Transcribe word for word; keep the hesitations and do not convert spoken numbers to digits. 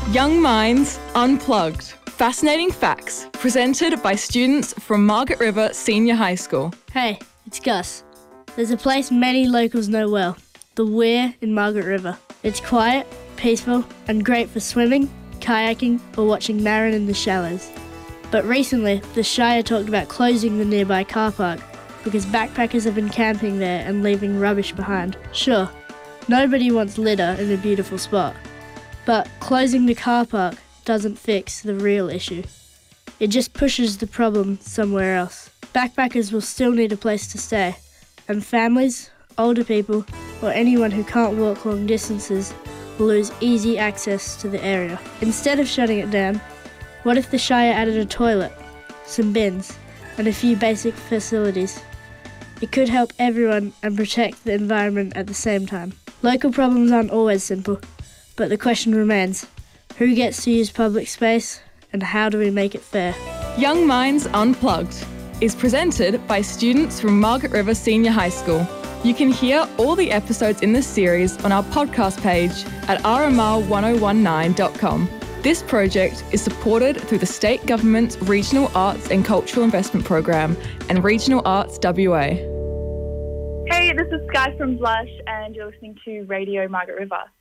Young Minds Unplugged. Fascinating facts presented by students from Margaret River Senior High School. Hey, it's Gus. There's a place many locals know well, the Weir in Margaret River. It's quiet, peaceful, and great for swimming, kayaking, or watching marron in the shallows. But recently, the Shire talked about closing the nearby car park because backpackers have been camping there and leaving rubbish behind. Sure, nobody wants litter in a beautiful spot, but closing the car park doesn't fix the real issue. It just pushes the problem somewhere else. Backpackers will still need a place to stay, and families, older people, or anyone who can't walk long distances will lose easy access to the area. Instead of shutting it down, what if the Shire added a toilet, some bins, and a few basic facilities? It could help everyone and protect the environment at the same time. Local problems aren't always simple, but the question remains, who gets to use public space and how do we make it fair? Young Minds Unplugged is presented by students from Margaret River Senior High School. You can hear all the episodes in this series on our podcast page at r m r one oh one nine dot com. This project is supported through the State Government's Regional Arts and Cultural Investment Program and Regional Arts W A. Hey, this is Sky from Blush and you're listening to Radio Margaret River.